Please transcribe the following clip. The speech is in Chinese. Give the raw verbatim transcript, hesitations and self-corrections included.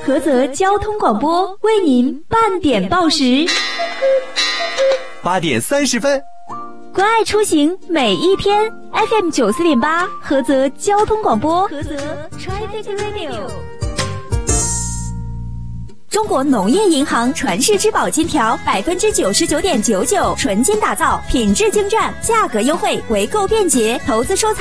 菏泽交通广播为您半点报时。 八点三十分， 关爱出行每一天 ，F M 九四点八，菏泽交通广播，菏泽 Traffic Radio。中国农业银行传世之宝金条，百分之九十九点九九纯金打造，品质精湛，价格优惠，回购便捷，投资收藏。